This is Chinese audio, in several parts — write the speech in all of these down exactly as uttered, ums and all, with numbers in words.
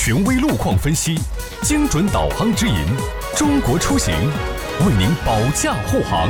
权威路况分析，精准导航指引，中国出行为您保驾护航。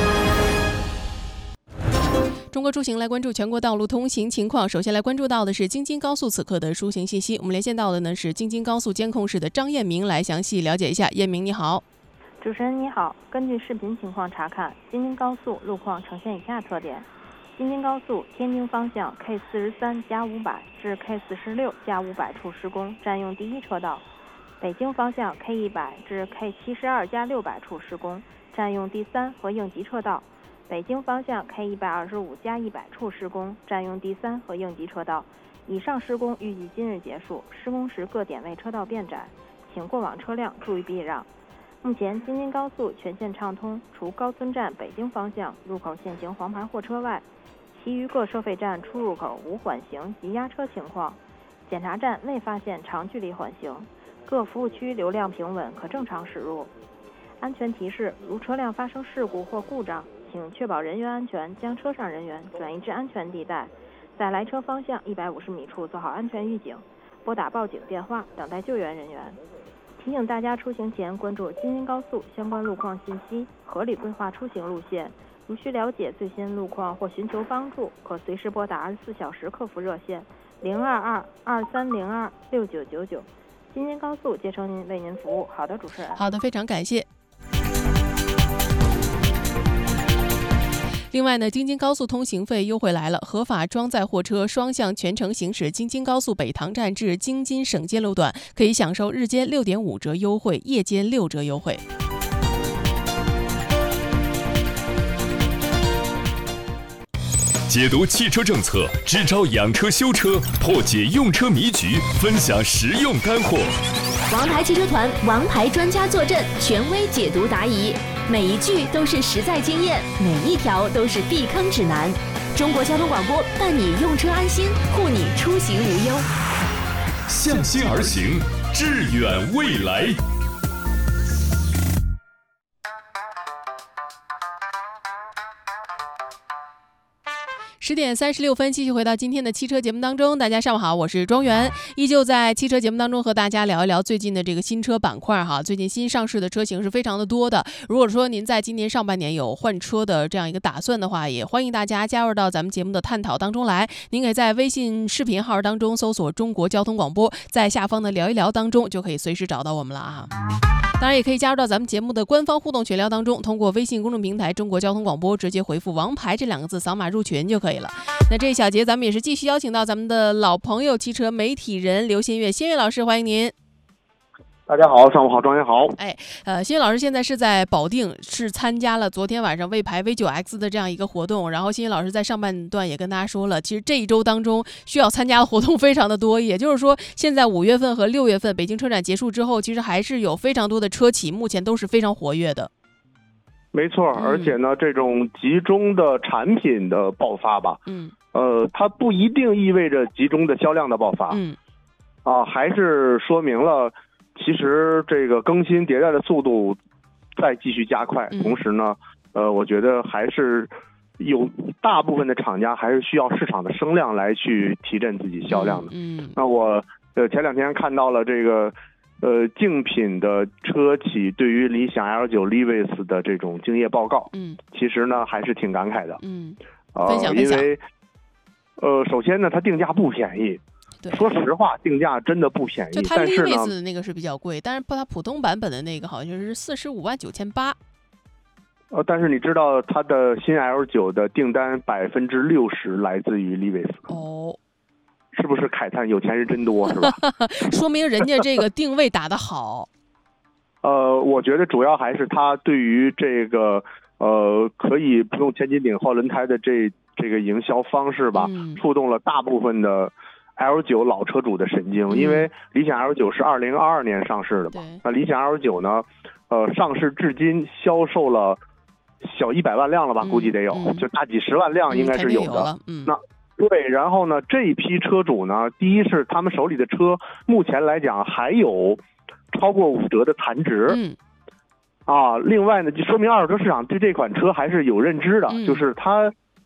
中国出行来关注全国道路通行情况。首先来关注到的是京津高速此刻的出行信息。我们连线到的呢是京津高速监控室的张彦明，来详细了解一下。彦明你好。 主持人你好，根据视频情况查看，京津高速路况呈现以下特点：京津高速天津方向 K 四十三加五百至 K 四十六加五百处施工，占用第一车道；北京方向 K 一百至 K 七十二加六百处施工，占用第三和应急车道；北京方向 K 一百二十五加一百处施工，占用第三和应急车道。以上施工预计今日结束，施工时各点位车道变窄，请过往车辆注意避让。目前京津高速全线畅通，除高村站北京方向入口限行黄牌货车外，其余各收费站出入口无缓行及压车情况，检查站未发现长距离缓行，各服务区流量平稳，可正常驶入。安全提示：如车辆发生事故或故障，请确保人员安全，将车上人员转移至安全地带，在来车方向一百五十米处做好安全预警，拨打报警电话，等待救援人员。提醒大家出行前关注京津高速相关路况信息，合理规划出行路线。如需了解最新路况或寻求帮助，可随时拨打二十四小时客服热线零二二二三零二六九九九。京津高速竭诚您为您服务。好的，主持人。 好的，非常感谢。另外呢，京津高速通行费优惠来了，合法装载货车双向全程行驶京津高速北塘站至京津省界路段，可以享受日间 六点五 折优惠，夜间六折优惠。 解读汽车政策，支招养车修车，破解用车迷局，分享实用干货。 王牌汽车团王牌专家坐镇，权威解读答疑，每一句都是实在经验，每一条都是避坑指南。中国交通广播伴你用车安心，护你出行无忧。 向心而行，致远未来。 十点三十六分，继续回到今天的汽车节目当中。大家上午好，我是庄园，依旧在汽车节目当中和大家聊一聊最近的这个新车板块哈。最近新上市的车型是非常的多的。如果说您在今年上半年有换车的这样一个打算的话，也欢迎大家加入到咱们节目的探讨当中来。您可以在微信视频号当中搜索中国交通广播，在下方的聊一聊当中就可以随时找到我们了啊。当然也可以加入到咱们节目的官方互动群聊当中，通过微信公众平台中国交通广播直接回复王牌这两个字，扫码入群就可以了。那这一小节咱们也是继续邀请到咱们的老朋友汽车媒体人刘新月，新月老师欢迎您。 大家好，上午好，庄园好。 哎，呃，新月老师现在是在保定，是参加了昨天晚上魏牌 V 九 X 的这样一个活动。然后新月老师在上半段也跟大家说了，其实这一周当中需要参加的活动非常的多，也就是说，现在五月份和六月份北京车展结束之后，其实还是有非常多的车企目前都是非常活跃的。 没错，而且呢，这种集中的产品的爆发吧，嗯，呃，它不一定意味着集中的销量的爆发，嗯，啊，还是说明了。其实这个更新迭代的速度在继续加快，同时呢，呃，我觉得还是有大部分的厂家还是需要市场的声量来去提振自己销量的。嗯，那我呃前两天看到了这个呃竞品的车企对于理想 L 九 Levis 的这种竞业报告，嗯，其实呢还是挺感慨的。嗯， 分享分享。 因为呃，首先呢，它定价不便宜。说实话，定价真的不便宜。 就它 Levis 的那个是比较贵，但是它普通版本的那个好像是四十五万九千八。 呃，但是你知道它的新 L 九 的订单百分之六十来自于 Levis。哦，是不是慨叹有钱人真多，是吧？ 说明人家这个定位打得好。 呃，我觉得主要还是它对于这个呃可以不用千斤顶后轮胎的这这个营销方式吧，嗯、触动了大部分的。L 九 老车主的神经，因为理想 L 九 是二零二二年上市的嘛，那理想 L 九 呢，呃，上市至今销售了小一百万辆了吧，嗯、估计得有，嗯、就大几十万辆应该是有的。嗯、那对，然后呢，这一批车主呢，第一是他们手里的车，目前来讲还有超过五折的残值。嗯。啊，另外呢，就说明二手车市场对这款车还是有认知的，嗯、就是它。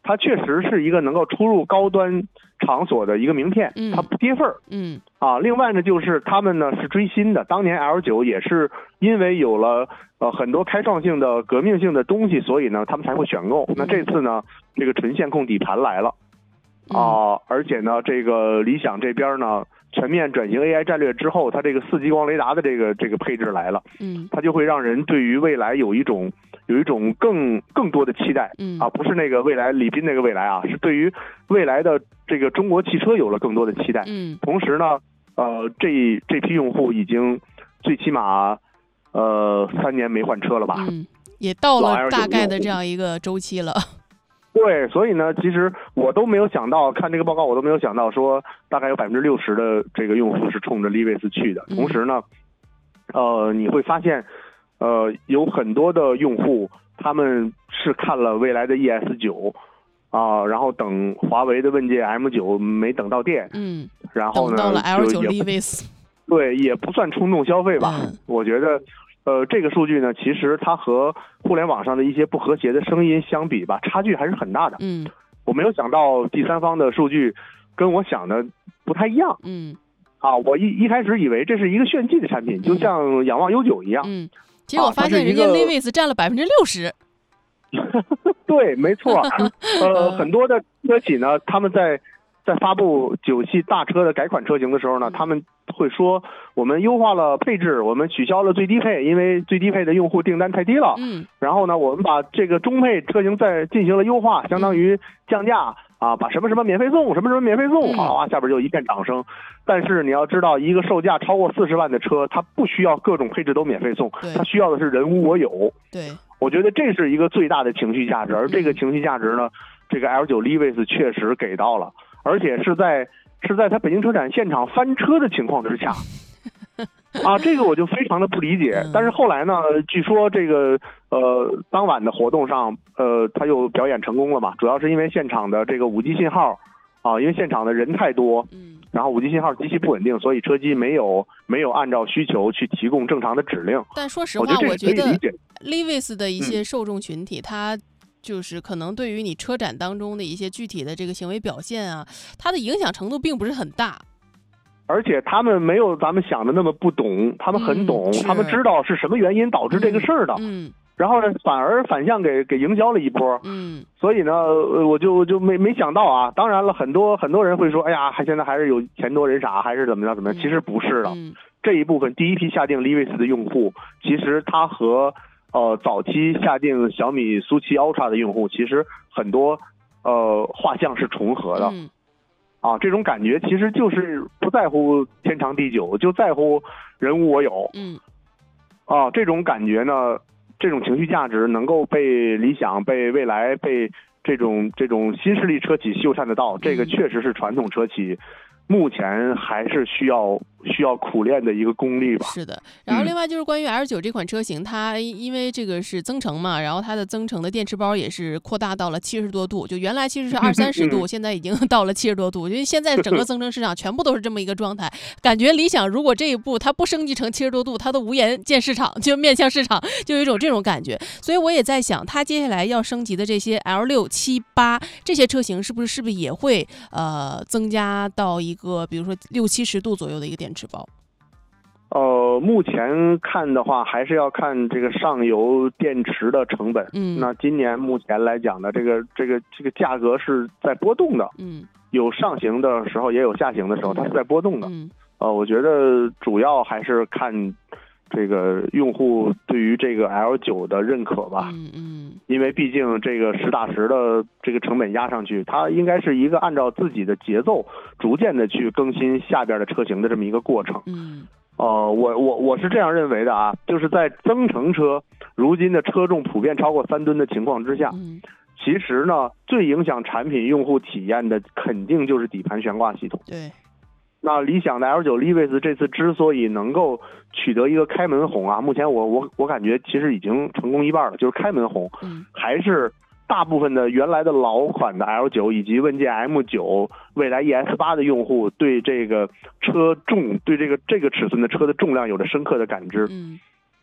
它确实是一个能够出入高端场所的一个名片， 嗯、 它不跌份儿。 嗯啊，另外呢，就是他们呢是追新的，当年 L 九也是因为有了呃很多开创性的革命性的东西，所以呢他们才会选购。那这次呢，这个纯线控底盘来了啊、呃，而且呢，这个理想这边呢全面转型 A I 战略之后，它这个四激光雷达的这个这个配置来了， 嗯， 它就会让人对于未来有一种有一种更更多的期待， 嗯啊，不是那个未来李斌那个未来啊，是对于未来的这个中国汽车有了更多的期待。 嗯， 同时呢，呃，这这批用户已经最起码呃三年没换车了吧？ 嗯，也到了大概的这样一个周期了。 对，所以呢，其实我都没有想到，看这个报告我都没有想到说，大概有百分之六十的这个用户是冲着 Levis 去的。同时呢，呃，你会发现，呃，有很多的用户他们是看了未来的 E S 九啊，然后等华为的问界 M 九没等到店， 嗯， 然后呢， 等到了 L 九 Levis， 对，也不算冲动消费吧， 嗯、 我觉得。呃，这个数据呢，其实它和互联网上的一些不和谐的声音相比吧，差距还是很大的。 嗯， 我没有想到第三方的数据跟我想的不太一样。 嗯， 啊，我一一开始以为这是一个炫技的产品，就像仰望 U 九一样。 嗯，结果发现人家 Levis 占了百分之六十。 对，没错。呃，很多的车企呢，他们在。在发布九系大车的改款车型的时候呢，他们会说我们优化了配置，我们取消了最低配，因为最低配的用户订单太低了。 嗯。 然后呢，我们把这个中配车型再进行了优化，相当于降价啊，把什么什么免费送，什么什么免费送，好啊，下边就一片掌声。但是你要知道，一个售价超过四十万的车，它不需要各种配置都免费送，它需要的是人无我有。 对。 我觉得这是一个最大的情绪价值，而这个情绪价值呢，这个 L 九 Levis 确实给到了。而且是在是在他北京车展现场翻车的情况之下，啊，这个我就非常的不理解。但是后来呢，据说这个呃当晚的活动上，呃他又表演成功了嘛，主要是因为现场的这个 五 G 信号啊，因为现场的人太多， 嗯， 然后 五 G 信号极其不稳定，所以车机没有没有按照需求去提供正常的指令。 但说实话， 我我觉得 Levis 的一些受众群体，他、嗯。就是可能对于你车展当中的一些具体的这个行为表现啊，它的影响程度并不是很大。 而且他们没有咱们想的那么不懂，他们很懂，嗯、他们知道是什么原因导致这个事儿的。 嗯。 然后呢，反而反向给给营销了一波。 嗯。 所以呢，我就就没没想到啊。当然了，很多很多人会说，哎呀，还现在还是有钱多人傻，还是怎么着怎么样？其实不是的。 嗯、 这一部分第一批下定 Levis 的用户，其实他和呃，早期下定小米苏七 Ultra 的用户，其实很多呃画像是重合的， 嗯、 啊，这种感觉其实就是不在乎天长地久，就在乎人无我有， 嗯， 啊，这种感觉呢，这种情绪价值能够被理想、被蔚来、被这种这种新势力车企修缮得到，这个确实是传统车企。目前还是需要需要苦练的一个功力吧。 是的，然后另外就是关于 L 九 这款车型，它因为这个是增程嘛，然后它的增程的电池包也是扩大到了七十多度，就原来其实是二三十度，现在已经到了七十多度。因为现在整个增程市场全部都是这么一个状态，感觉理想如果这一步它不升级成七十多度，它都无颜见市场，就面向市场，就有一种这种感觉。所以我也在想，它接下来要升级的这些 L 六、七、八这些车型，是不是是不是也会呃增加到一个比如说六七十度左右的一个电池包？ 呃，目前看的话，还是要看这个上游电池的成本。 嗯， 那今年目前来讲呢，这个这个这个价格是在波动的。 嗯， 有上行的时候，也有下行的时候，它是在波动的。 嗯， 呃，我觉得主要还是看这个用户对于这个 L 九 的认可吧。 嗯嗯， 因为毕竟这个实打实的这个成本压上去，它应该是一个按照自己的节奏，逐渐的去更新下边的车型的这么一个过程。 嗯。 呃，我我我是这样认为的啊，就是在增程车如今的车重普遍超过三吨的情况之下， 嗯， 其实呢，最影响产品用户体验的肯定就是底盘悬挂系统。 对， 那理想的 L 九 Levis 这次之所以能够取得一个开门红啊，目前我我我感觉其实已经成功一半了，就是开门红， 嗯， 还是大部分的原来的老款的 L 九 以及问界 M 九、蔚来 E S 八的用户对这个车重、对这个这个尺寸的车的重量有着深刻的感知。 嗯，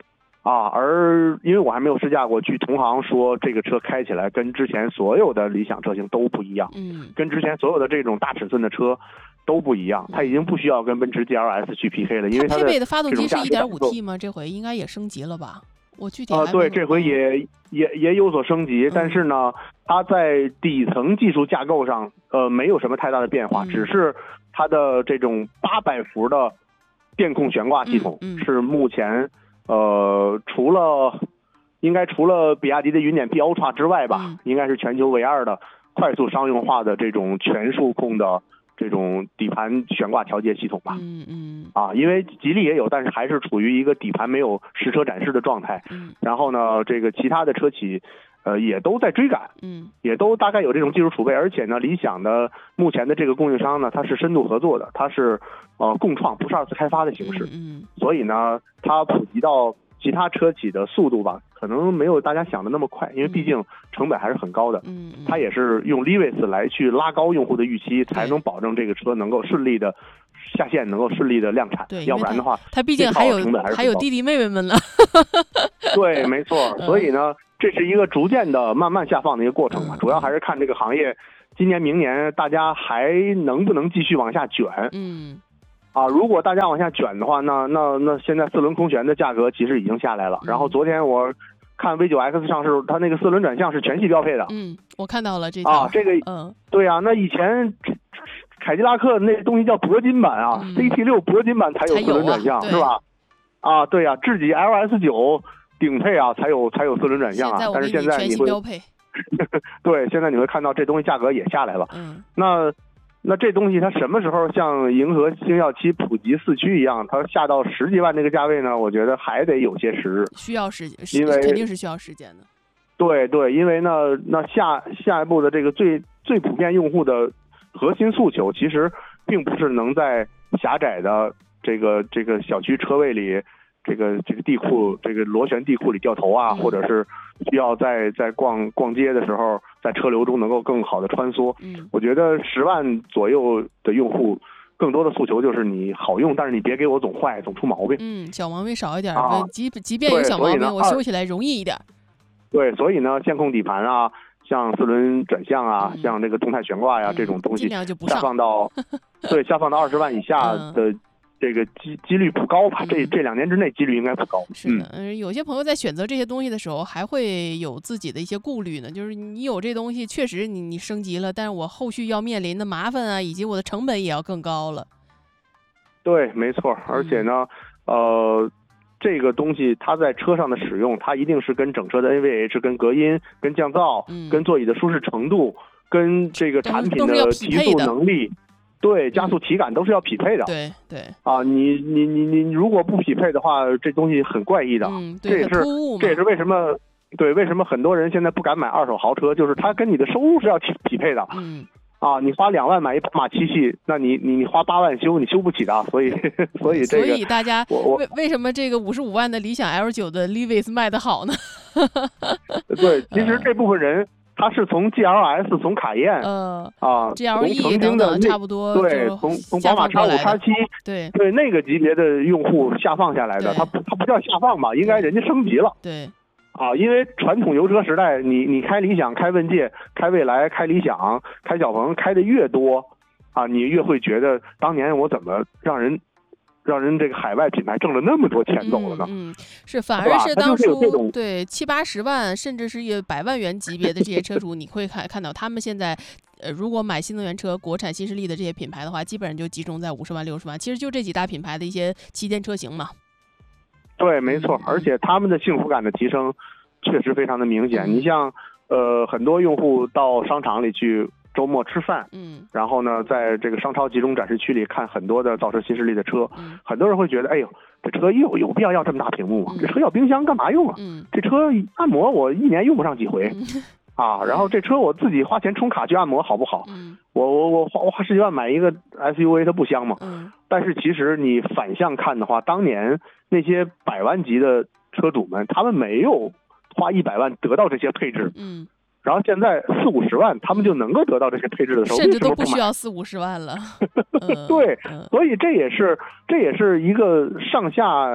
啊，而因为我还没有试驾过，据同行说，这个车开起来跟之前所有的理想车型都不一样， 嗯， 跟之前所有的这种大尺寸的车都不一样，它已经不需要跟奔驰 G L S 去 P K 了，因为它配备的发动机是一点五 T 吗？这回应该也升级了吧？我具体啊、呃，对，这回也也也有所升级， 嗯、 但是呢，它在底层技术架构上，呃，没有什么太大的变化， 嗯、 只是它的这种八百伏的电控悬挂系统、 嗯嗯、 是目前呃除了应该除了比亚迪的云辇 P Ultra 之外吧， 嗯、 应该是全球唯二的快速商用化的这种全数控的这种底盘悬挂调节系统吧。 嗯嗯。 啊，因为吉利也有，但是还是处于一个底盘没有实车展示的状态。 嗯。 然后呢，这个其他的车企，呃，也都在追赶。 嗯。 也都大概有这种技术储备，而且呢，理想的目前的这个供应商呢，它是深度合作的，它是呃共创，不是二次开发的形式。 嗯。 所以呢，它普及到其他车企的速度吧，可能没有大家想的那么快，因为毕竟成本还是很高的。 嗯。 它也是用 Levis 来去拉高用户的预期，才能保证这个车能够顺利的下线，能够顺利的量产。 对， 要不然的话， 它毕竟还有成本还是还有弟弟妹妹们呢。 对，没错。所以呢，这是一个逐渐的慢慢下放的一个过程嘛，主要还是看这个行业今年明年大家还能不能继续往下卷。 嗯。 啊，如果大家往下卷的话，那那那现在四轮空悬的价格其实已经下来了。 嗯、 然后昨天我看 V 九 X 上市，它那个四轮转向是全系标配的。 嗯，我看到了这条。 啊，这个， 嗯， 对啊，那以前凯迪拉克那东西叫铂金版啊、 嗯、 ，C T 六 铂金版才有四轮转向， 啊、 是吧？啊，对啊，智己 L S 九顶配啊才有才有四轮转向啊，但是现在你会对，现在你会看到这东西价格也下来了。 嗯，那。 那这东西它什么时候像银河星耀七普及四驱一样，它下到十几万这个价位呢？我觉得还得有些时日， 需要时间， 因为肯定是需要时间的。 对对，因为呢，那下下一步的这个最最普遍用户的核心诉求，其实并不是能在狭窄的这个这个小区车位里，这个这个地库这个螺旋地库里掉头啊， 嗯、 或者是需要在在逛逛街的时候，在车流中能够更好的穿梭。 嗯， 我觉得十万左右的用户，更多的诉求就是你好用，但是你别给我总坏、总出毛病。 嗯，小毛病少一点， 啊、 即即便有小毛病，我修起来容易一点。 对，所以呢，线控底盘啊，像四轮转向啊， 嗯、 像这个动态悬挂呀、 嗯、 这种东西， 下放到对下放到二十万以下的。嗯这个几几率不高吧？这这两年之内几率应该不高。 是的，嗯，有些朋友在选择这些东西的时候，还会有自己的一些顾虑呢。就是你有这东西，确实你你升级了，但是我后续要面临的麻烦啊，以及我的成本也要更高了。 对，没错。而且呢，嗯、呃，这个东西它在车上的使用，它一定是跟整车的 N V H、跟隔音、跟降噪、 嗯、 跟座椅的舒适程度、跟这个产品的提速能力。对，加速体感都是要匹配的。 对对啊，你你你你如果不匹配的话，这东西很怪异的。 嗯， 这也是这也是为什么对为什么很多人现在不敢买二手豪车，就是它跟你的收入是要匹配的。 嗯。 啊，你花两万买一宝马七系，那你你你花八万修，你修不起的。所以所以这个， 所以大家我为为什么这个五十五万的理想 L 九的 Levis 卖得好呢？ 对，其实这部分人。他是从 G L S 从卡宴， 呃啊 ，G L E 等等差不多， 对，从从宝马 X 五 X 七， 对对那个级别的用户下放下来的，他他不叫下放吧，应该人家升级了， 对， 啊，因为传统油车时代，你你开理想、开问界、开蔚来、开理想、开小鹏开的越多，啊，你越会觉得当年我怎么让人。让人这个海外品牌挣了那么多钱走了呢？ 嗯，嗯是，反而是当初是对七八十万甚至是一百万元级别的这些车主，你会看看到他们现在，呃，如果买新能源车、国产新势力的这些品牌的话，基本上就集中在五十万、六十万，其实就这几大品牌的一些旗舰车型嘛。 对，没错，而且他们的幸福感的提升确实非常的明显。 嗯、 你像，呃，很多用户到商场里去。周末吃饭， 嗯， 然后呢，在这个商超集中展示区里看很多的造车新势力的车， 嗯， 很多人会觉得，哎呦，这车有有必要要这么大屏幕吗？ 嗯、 这车要冰箱干嘛用啊？ 嗯， 这车按摩我一年用不上几回， 嗯、 啊，然后这车我自己花钱充卡去按摩好不好？ 嗯， 我我我花我花十几万买一个 S U V， 它不香吗？ 嗯， 但是其实你反向看的话，当年那些百万级的车主们，他们没有花一百万得到这些配置， 嗯。 然后现在四五十万，他们就能够得到这些配置的时候， 甚至都不需要四五十万了。 嗯、对、嗯，所以这也是这也是一个上下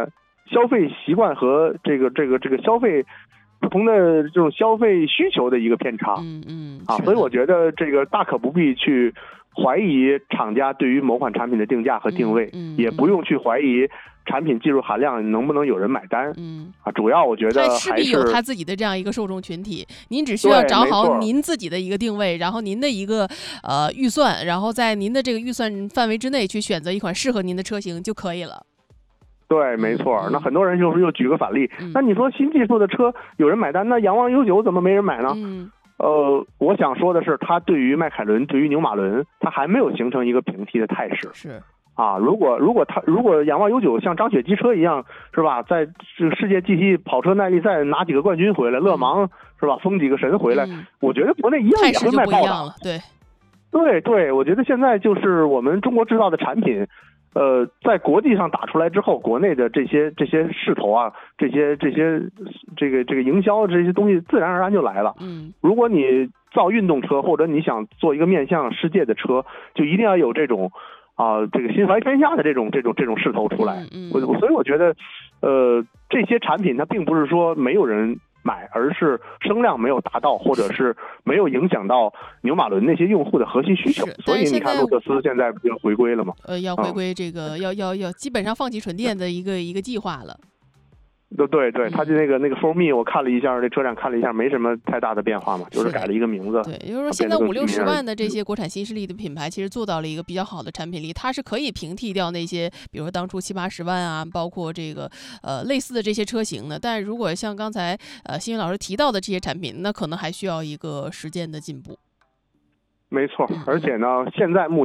消费习惯和这个这个这个消费不同的这种消费需求的一个偏差。 嗯嗯啊，所以我觉得这个大可不必去怀疑厂家对于某款产品的定价和定位， 嗯嗯、 也不用去怀疑产品技术含量能不能有人买单。 嗯啊，主要我觉得还是势必有他自己的这样一个受众群体，您只需要找好您自己的一个定位，然后您的一个呃预算，然后在您的这个预算范围之内去选择一款适合您的车型就可以了。 对，没错。 嗯、 那很多人就是又举个反例， 嗯、 那你说新技术的车有人买单，那仰望 U 九怎么没人买呢？ 嗯呃，我想说的是，它对于迈凯伦、对于纽马伦，它还没有形成一个平替的态势。 是啊，如果如果它如果仰望 U 九像张雪机车一样，是吧，在这个世界 G T 跑车耐力赛拿几个冠军回来，勒芒、嗯、是吧，封几个神回来， 嗯、 我觉得国内一样也会卖爆的。对， 对对，我觉得现在就是我们中国制造的产品。呃，在国际上打出来之后，国内的这些这些势头啊，这些这些这个这个营销这些东西，自然而然就来了。 嗯， 如果你造运动车，或者你想做一个面向世界的车，就一定要有这种啊、呃，这个心怀天下的这种这种这种势头出来。 嗯， 我、嗯、所以我觉得，呃，这些产品它并不是说没有人买，而是声量没有达到，或者是没有影响到纽马伦那些用户的核心需求。所以你看，路特斯现在不要回归了吗？ 呃，要回归这个，嗯、要要要，基本上放弃纯电的一个一个计划了。 对对对，他就那个那个 For Me， 我看了一下，这车展看了一下，没什么太大的变化嘛，就是改了一个名字。 对，也就是说现在五六十万的这些国产新势力的品牌，其实做到了一个比较好的产品力，它是可以平替掉那些，比如说当初七八十万啊，包括这个呃类似的这些车型的。但如果像刚才呃新云老师提到的这些产品，那可能还需要一个实践的进步。 没错，而且呢，现在目